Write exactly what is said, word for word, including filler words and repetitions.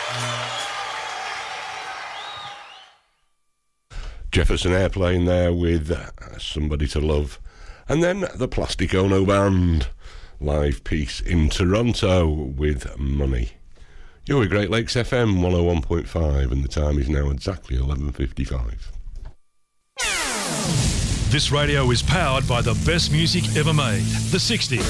Jefferson Airplane there with uh, Somebody to Love. And then the Plastic Ono Band, live piece in Toronto with Money. You're with Great Lakes F M one oh one point five and the time is now exactly eleven fifty-five. This radio is powered by the best music ever made, the sixties.